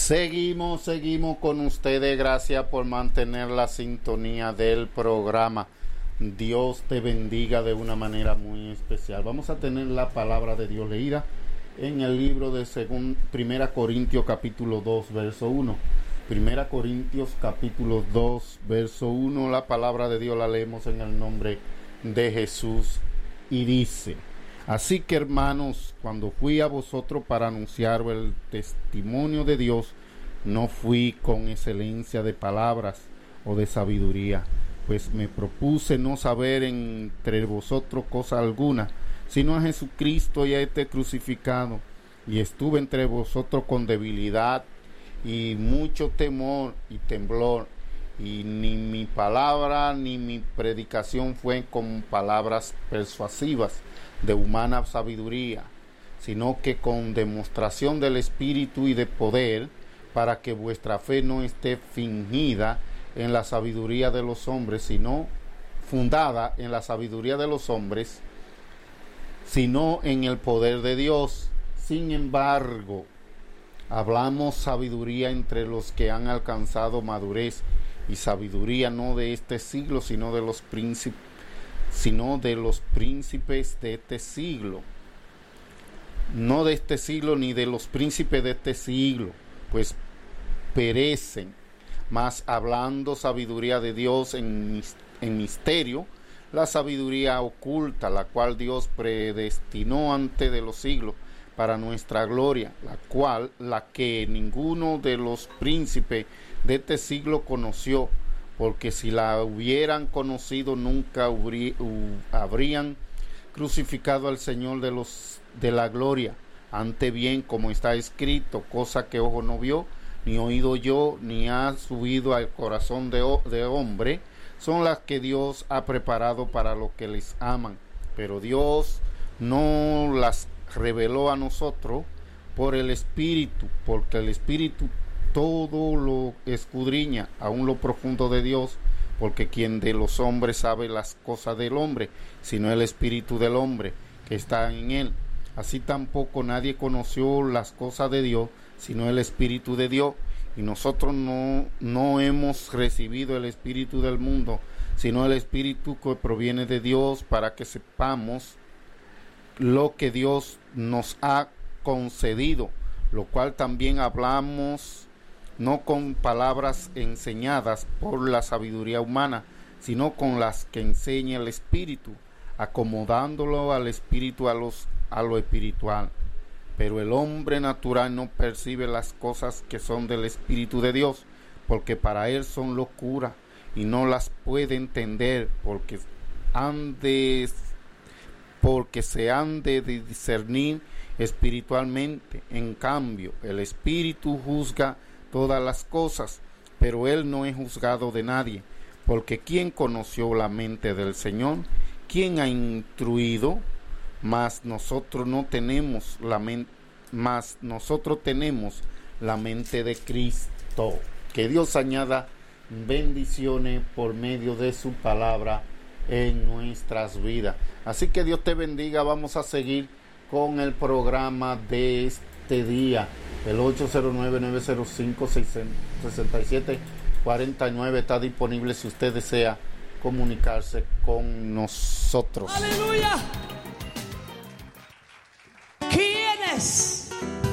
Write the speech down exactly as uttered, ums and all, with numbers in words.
Seguimos, seguimos con ustedes. Gracias por mantener la sintonía del programa. Dios te bendiga de una manera muy especial. Vamos a tener la palabra de Dios leída en el libro de según, Primera Corintios capítulo dos, verso uno. Primera Corintios capítulo dos, verso uno. La palabra de Dios la leemos en el nombre de Jesús y dice: así que, hermanos, cuando fui a vosotros para anunciar el testimonio de Dios, no fui con excelencia de palabras o de sabiduría, pues me propuse no saber entre vosotros cosa alguna, sino a Jesucristo y a este crucificado. Y estuve entre vosotros con debilidad y mucho temor y temblor, y ni mi palabra ni mi predicación fue con palabras persuasivas de humana sabiduría, sino que con demostración del Espíritu y de poder, para que vuestra fe no esté fingida en la sabiduría de los hombres, sino fundada en la sabiduría de los hombres, sino en el poder de Dios. Sin embargo, hablamos sabiduría entre los que han alcanzado madurez, y sabiduría no de este siglo, sino de los príncipes, sino de los príncipes de este siglo, no de este siglo ni de los príncipes de este siglo, pues perecen. Mas hablando sabiduría de Dios en, en misterio, la sabiduría oculta, la cual Dios predestinó antes de los siglos para nuestra gloria, la cual, la que ninguno de los príncipes de este siglo conoció, porque si la hubieran conocido nunca hubrí, uh, habrían crucificado al Señor de los de la gloria. Ante bien, como está escrito, cosa que ojo no vio, ni oído yo, ni ha subido al corazón de, de hombre, son las que Dios ha preparado para los que les aman. Pero Dios no las reveló a nosotros por el Espíritu, porque el Espíritu todo lo escudriña, aún lo profundo de Dios, porque quien de los hombres sabe las cosas del hombre, sino el Espíritu del hombre que está en él. Así tampoco nadie conoció las cosas de Dios, sino el Espíritu de Dios. Y nosotros no, no hemos recibido el Espíritu del mundo, sino el Espíritu que proviene de Dios, para que sepamos lo que Dios nos ha concedido, lo cual también hablamos, no con palabras enseñadas por la sabiduría humana, sino con las que enseña el Espíritu, acomodándolo al Espíritu a, los, a lo espiritual. Pero el hombre natural no percibe las cosas que son del Espíritu de Dios, porque para él son locura, y no las puede entender, porque han de, porque se han de discernir espiritualmente. En cambio, el Espíritu juzga todas las cosas, pero él no es juzgado de nadie, porque ¿quién conoció la mente del Señor? ¿Quién ha instruido? Mas nosotros no tenemos la mente, mas nosotros tenemos la mente de Cristo. Que Dios añada bendiciones por medio de su palabra en nuestras vidas. Así que Dios te bendiga. Vamos a seguir con el programa de este día. El ocho cero nueve, nueve cero cinco, seis siete cuatro nueve está disponible si usted desea comunicarse con nosotros. ¡Aleluya! ¿Quién es